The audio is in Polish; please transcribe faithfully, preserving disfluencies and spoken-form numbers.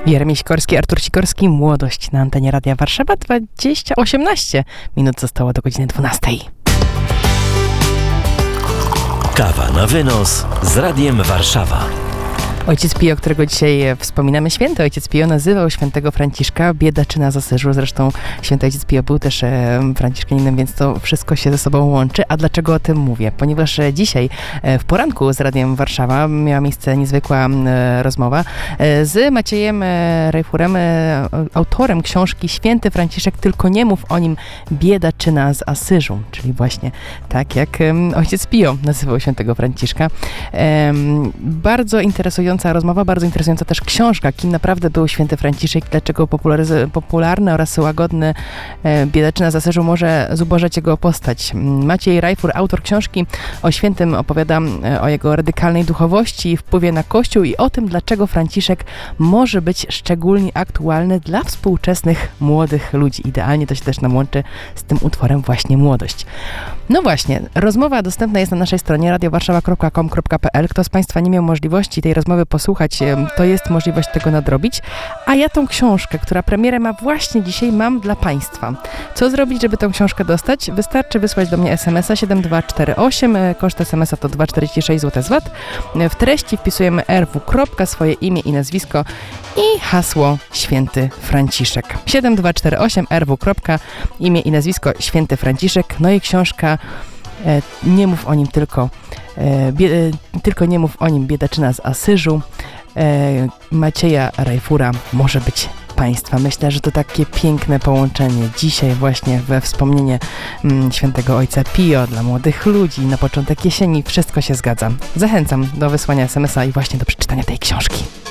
Jeremiej Sikorski, Artur Sikorski, Młodość na antenie Radia Warszawa. dwadzieścia osiemnaście minut zostało do godziny dwunastej. Kawa na wynos z Radiem Warszawa. Ojciec Pio, którego dzisiaj wspominamy, święty ojciec Pio nazywał świętego Franciszka biedaczyna z Asyżu. Zresztą święty ojciec Pio był też e, franciszkaninem, więc to wszystko się ze sobą łączy. A dlaczego o tym mówię? Ponieważ dzisiaj e, w poranku z Radiem Warszawa miała miejsce niezwykła e, rozmowa e, z Maciejem e, Rajfurem, e, autorem książki Święty Franciszek, tylko nie mów o nim, biedaczyna z Asyżu. Czyli właśnie tak jak e, ojciec Pio nazywał świętego Franciszka. E, bardzo interesująca rozmowa, bardzo interesująca też książka, kim naprawdę był święty Franciszek, dlaczego popularny oraz łagodny e, biedaczyna z Asyżu może zubożać jego postać. Maciej Rajfur, autor książki o świętym, opowiada e, o jego radykalnej duchowości, wpływie na Kościół i o tym, dlaczego Franciszek może być szczególnie aktualny dla współczesnych młodych ludzi. Idealnie to się też nam łączy z tym utworem właśnie Młodość. No właśnie, rozmowa dostępna jest na naszej stronie radio warszawa kropka com kropka p l. Kto z Państwa nie miał możliwości tej rozmowy posłuchać, to jest możliwość tego nadrobić. A ja tą książkę, która premierę ma właśnie dzisiaj, mam dla Państwa. Co zrobić, żeby tę książkę dostać? Wystarczy wysłać do mnie es em es a siedem dwa cztery osiem, koszt es em es a to dwa czterdzieści sześć zł z V A T. W treści wpisujemy er w, swoje imię i nazwisko i hasło Święty Franciszek. siedem dwa cztery osiem er w, imię i nazwisko Święty Franciszek. No i książka e, nie mów o nim tylko e, bie, e, tylko nie mów o nim, biedaczyna z Asyżu e, Macieja Rajfura może być Państwa. Myślę, że to takie piękne połączenie dzisiaj właśnie we wspomnienie mm, świętego ojca Pio dla młodych ludzi na początek jesieni. Wszystko się zgadza. Zachęcam do wysłania es em es a i właśnie do przeczytania tej książki.